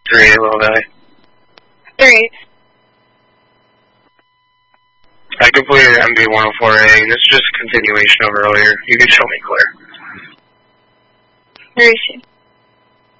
3, little guy. 3. I completed MD-104A. This is just a continuation of earlier. You can show me clear. Where is she?